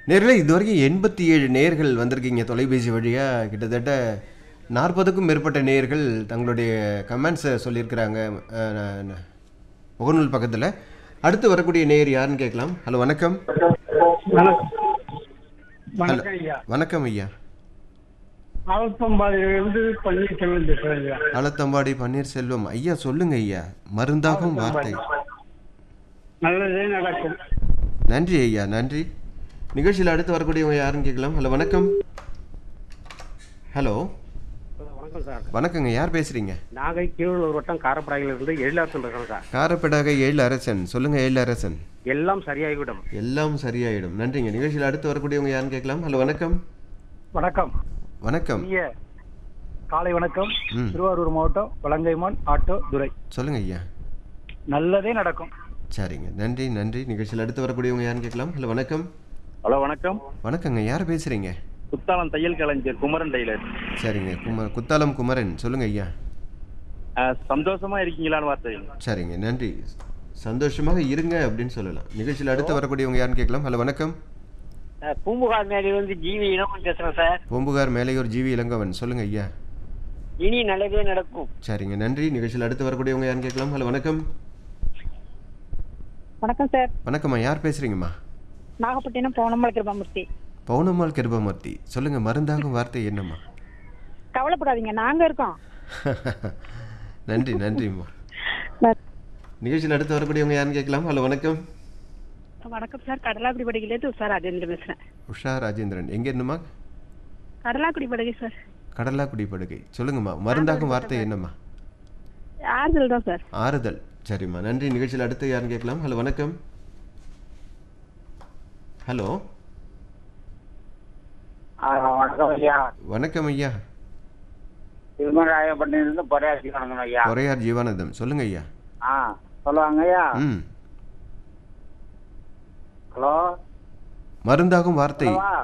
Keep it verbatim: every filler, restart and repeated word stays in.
நேர்களே இதுவரைக்கும் எண்பத்தி ஏழு நேர்கள் வந்திருக்கீங்க தொலைபேசி வழியாக. கிட்டத்தட்ட நாற்பதுக்கும் மேற்பட்ட நேர்கள் தங்களுடைய கமெண்ட்ஸை சொல்லியிருக்கிறாங்க அஹ், முகநூல் பக்கத்தில். அடுத்து வரக்கூடிய நேயர் யாருன்னு கேட்கலாம். ஹலோ வணக்கம். ஹலோ வணக்கம் ஐயா. வணக்கம் ஐயா. ஆலத்தம்பாடியிலிருந்து பன்னீர்செல்வம் பேசுறேன். ஆலத்தம்பாடி பன்னீர்செல்வம் ஐயா, சொல்லுங்க ஐயா. மருந்தாகும் வார்த்தை. நல்லதே நடக்கும். நன்றி ஐயா, நன்றி. நிகழ்ச்சியில் அடுத்து வரக்கூடியவங்க யாருன்னு கேட்கலாம். ஹலோ வணக்கம். ஹலோ வணக்கம் சார். வணக்கங்க, யார் பேசுறீங்க? நாகை கீழூர் வட்டம் காரப்படாயிலிருந்து எழிலரசன் இருக்கேன் சார். காரப்படாக ஏழு அரசன். சொல்லுங்க ஏழு அரசன். எல்லாம் சரியாகிவிடும். எல்லாம் சரியாயிடும். நன்றிங்க. நிகழ்ச்சியில் அடுத்து வரக்கூடியவங்க யாருன்னு கேட்கலாம். ஹலோ வணக்கம். வணக்கம். வணக்கம். ஐயா காலை வணக்கம். ம். திருவாரூர் மாவட்டம் வலங்கைமான் ஆட்டோ துரை. சொல்லுங்க ஐயா. நல்லதே நடக்கும். சரிங்க, நன்றி நன்றி. நிகழ்ச்சியில் அடுத்து வரக்கூடியவங்க யாருன்னு கேட்கலாம். ஹலோ வணக்கம். ஹலோ வணக்கம். வணக்கங்க, யார் பேசுறீங்க? குத்தாலம் தையல் கலைஞர் குமரன் டெய்லர். சரிங்க, கும குத்தாலம் குமரன். சொல்லுங்க ஐயா. அஹ், சந்தோஷமா இருக்கீங்களான்னு வார்த்தை. சரிங்க, நன்றி. சந்தோஷமாக இருங்க அப்படின்னு சொல்லலாம். நிகழ்ச்சியில் அடுத்து வரக்கூடியவங்க யாருன்னு கேட்கலாம். ஹலோ வணக்கம். பூம்புகார் மேலிருந்து ஜீவி இனமும் பேசுறேன் சார். பூம்புகார் மேலையூர் ஜிவி இளங்கவன். சொல்லுங்க ஐயா. இனி நல்லதே நடக்கும். சரிங்க, நன்றி. நிகழ்ச்சியில் அடுத்து வரக்கூடியவங்க யாருன்னு கேட்கலாம். ஹலோ வணக்கம். வணக்கம் சார். வணக்கம்மா, யார் பேசுறீங்கம்மா? நாகப்பட்டினம் பவுனம்மாள் கிருபாமூர்த்தி. பவுனம்மாள் கிருபாமூர்த்தி. சொல்லுங்க, மருந்தாகும் வார்த்தை என்னம்மா? கவலைப்படாதீங்க, நாங்க இருக்கோம். நன்றி நன்றிம்மா. நிகழ்ச்சியில் அடுத்து வரக்கூடியவங்க யாருன்னு கேட்கலாம். ஹலோ வணக்கம். வணக்கம் சார். கடலாக்குடி படுகையிலேருந்து உஷா ராஜேந்திரன் பேசுறேன். உஷா ராஜேந்திரன். எங்க இருந்துமா? கடலாக்குடி படுகை சார். கடலாக்குடி படுகை. சொல்லுங்கம்மா, மருந்தாகும் வார்த்தை என்னம்மா? ஆறுதல் தான் சார். ஆறுதல். சரிம்மா, நன்றி. நிகழ்ச்சியில் அடுத்து யாருன்னு கேட்கலாம். ஹலோ வணக்கம். ஹலோ வணக்கம் ஐயா. வணக்கம் ஐயா. திருமராயப்பட்டினிலிருந்து பொறையாட்சி வணக்கம் ஐயா. ஒரையார் ஜீவானந்தம். சொல்லுங்க ஐயா. ஆ சொல்லுவாங்க ஐயா. ம் ஹலோ மருந்தாகும் வார்த்தை ஹலோவா?